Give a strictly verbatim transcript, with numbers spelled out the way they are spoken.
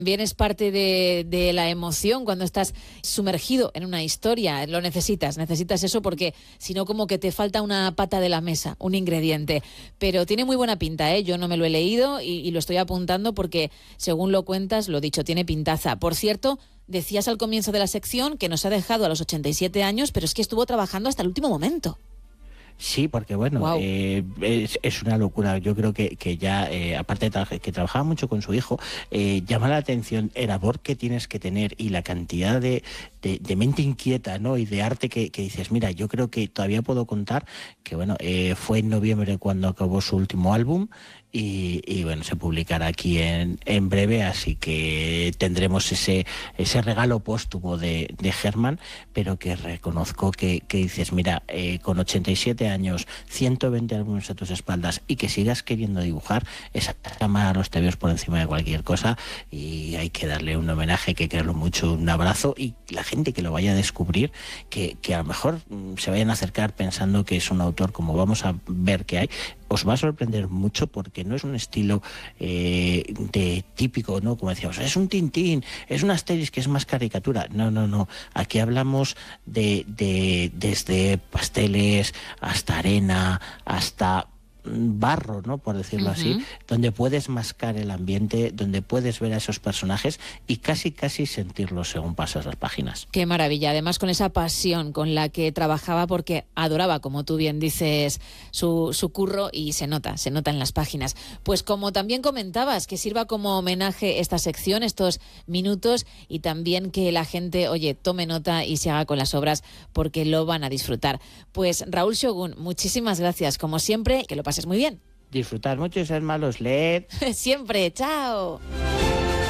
También es parte de, de la emoción cuando estás sumergido en una historia. Lo necesitas, necesitas eso porque si no como que te falta una pata de la mesa, un ingrediente. Pero tiene muy buena pinta, ¿eh? Yo no me lo he leído y, y lo estoy apuntando porque según lo cuentas, lo dicho, tiene pintaza. Por cierto, decías al comienzo de la sección que nos ha dejado a los ochenta y siete años, pero es que estuvo trabajando hasta el último momento. Sí, porque bueno, wow. eh, es, es una locura. Yo creo que, que ya, eh, aparte de tra- que trabajaba mucho con su hijo, eh, llama la atención el amor que tienes que tener y la cantidad de, de, de mente inquieta, ¿no? Y de arte que, que dices, mira, yo creo que todavía puedo contar que bueno, eh, fue en noviembre cuando acabó su último álbum. Y, y bueno, se publicará aquí en, en breve, así que tendremos ese ese regalo póstumo de, de Herman, pero que reconozco que, que dices, mira, eh, con ochenta y siete años, ciento veinte álbumes a tus espaldas y que sigas queriendo dibujar, es amar a los tebeos por encima de cualquier cosa y hay que darle un homenaje, que quererlo mucho, un abrazo, y la gente que lo vaya a descubrir, que, que a lo mejor mm, se vayan a acercar pensando que es un autor como vamos a ver que hay, os va a sorprender mucho porque no es un estilo eh, de típico, ¿no? Como decíamos, es un Tintín, es un Asterix que es más caricatura. No, no, no. Aquí hablamos de, de desde pasteles hasta arena, hasta barro, ¿no? Por decirlo uh-huh. así, donde puedes mascar el ambiente, donde puedes ver a esos personajes y casi, casi sentirlos según pasas las páginas. Qué maravilla, además con esa pasión con la que trabajaba, porque adoraba, como tú bien dices, su, su curro, y se nota, se nota en las páginas. Pues como también comentabas, que sirva como homenaje esta sección, estos minutos, y también que la gente, oye, tome nota y se haga con las obras, porque lo van a disfrutar. Pues Raúl Shogun, muchísimas gracias, como siempre, que lo pases muy bien. Disfrutar mucho y ser malos, leed. Siempre, chao.